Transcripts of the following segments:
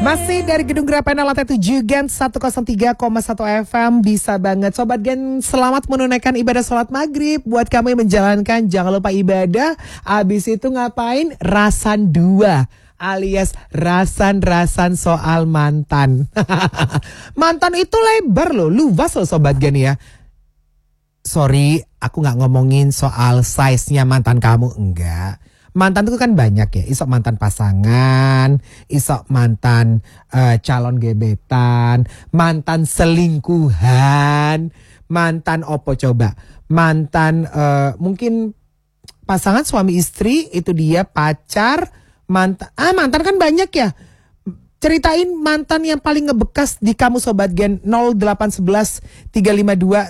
Masih dari Gedung Grapena Lantai 7 Gen 103,1 FM. Bisa banget Sobat Gen, selamat menunaikan ibadah sholat maghrib. Buat kamu yang menjalankan, jangan lupa ibadah. Abis itu ngapain? Rasan 2 alias rasan-rasan soal mantan. Mantan itu lebar loh, luas loh Sobat Gen ya. Sorry, aku gak ngomongin soal size-nya mantan kamu, enggak. Mantan itu kan banyak ya, isok mantan pasangan, isok mantan calon gebetan, mantan selingkuhan, mantan opo coba, mantan mungkin pasangan suami istri, itu dia pacar, mantan kan banyak ya. Ceritain mantan yang paling ngebekas di kamu Sobat Gen. 0811 352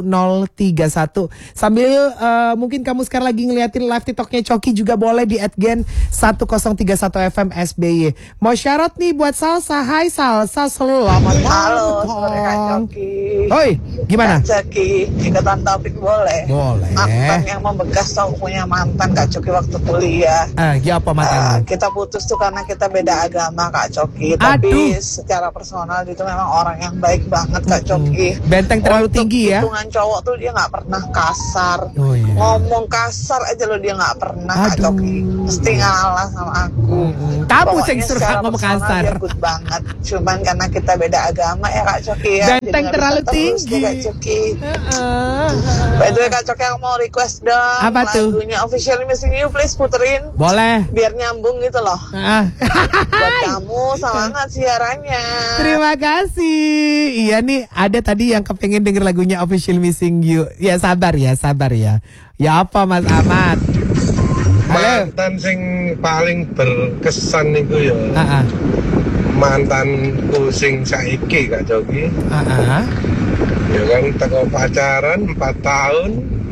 1031. Sambil mungkin kamu sekarang lagi ngeliatin live TikToknya Coki, juga boleh di @gen 1031 FM SBY. Mau syarat nih buat Salsa. Hai Salsa, selamat malam. Halo, sore Kak Coki. Hoi, gimana? Kak Coki, ikutan topik boleh? Boleh. Mantan yang membekas tau punya mantan Kak Coki waktu kuliah. Ya apa mantan? Kita putus tuh karena kita beda agama Kak Coki. Tapi secara personal itu memang orang yang baik banget Kak Coki. Benteng terlalu tinggi ya. Hitungan cowok tuh dia nggak pernah kasar. Iya. Ngomong kasar aja loh dia nggak pernah Kak Coki. Mesti ngalah sama aku. Kamu yang suruh secara ngomong personal kasar. Dia good banget. Cuman karena kita beda agama ya Kak Coki ya. Benteng terlalu tinggi. Kak Coki. By the way Kak Coki, aku mau request dong. Apa tuh? Lagunya Officially Missing You, please puterin. Boleh. Biar nyambung gitu loh. Buat kamu, semangat siarannya. Terima kasih. Iya nih, ada tadi yang kepengen denger lagunya Official Missing You. Ya sabar ya. Ya apa Mas Ahmad? Mantan sing paling berkesan niku ya. Mantanku sing saiki Kak Jogi. Ya kan teko pacaran 4 tahun.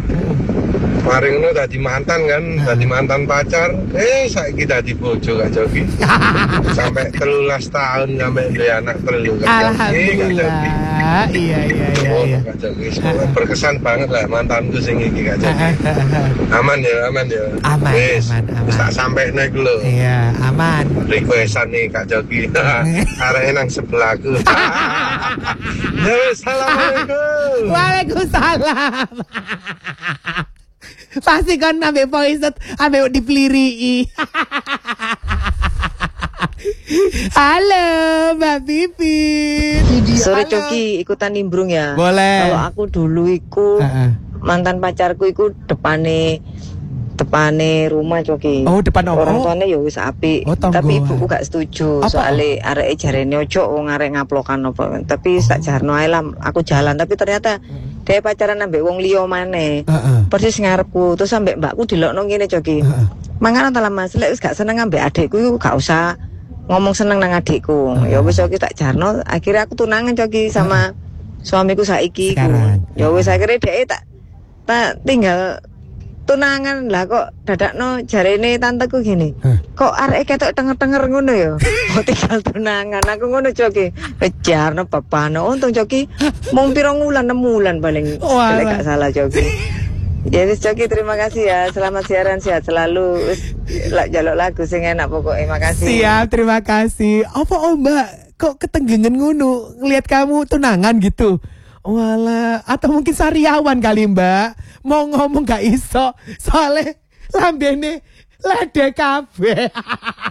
Mari ngono dadi mantan kan, dadi mantan pacar. Saiki dadi bojo Kak Jogi. Sampai 13 tahun sampai dia anak 3 Kak Jogi. Alhamdulillah. Iya. Kak Jogi, semoga berkesan banget lah mantanku sing iki Kak Jogi. Aman ya. Aman. Tak sampai naik lho. Iya, aman. Requestan nih Kak Jogi. Arek nang sebelahku. Ya, assalamualaikum. Waalaikumsalam. Pasti kan ambil voice note, ambil dipeliri. Halo Mbak Pipit. Sore Coki, ikutan nimbrung ya. Boleh. Kalau aku dulu iku mantan pacarku iku depane rumah Coki. Oh, depan orang tuanya ya wis apik. Tapi ibuku gak setuju. Soalnya areke jarene ojo wong arek ngaplokan apa. Tapi sak jarno ae lah aku jalan, tapi ternyata dia pacaran ambek wong liya maneh. Persis ngarepku. Terus ambek mbakku dilokno ngene Coki. Mangan ta lah Mas, lek wis gak seneng ambek adikku iku gak usah ngomong seneng nang adikku. Ya wis Coki tak jarno, akhirnya aku tunangan Coki sama suamiku saiki. Ya wis akhirnya dhek tak tinggal tunangan lah. Kok dadakno jarene tanteku gini, kok arek ketok tenger-tenger ngono ya. Mau tinggal tunangan aku ngono Coki. Kejarno papano untung Coki mung pira wulan 6 wulan paling lek gak salah Coki. Ya wis Coki, terima kasih ya. Selamat siaran, sehat selalu. Wis jaluk lagu sing enak pokoknya. Makasih. Siap, terima kasih. Apa Mbak kok ketenggengen ngono ngelihat kamu tunangan gitu? Walah, atau mungkin sariawan kali Mbak. Mau ngomong gak iso, soalnya lambene ledek kabeh.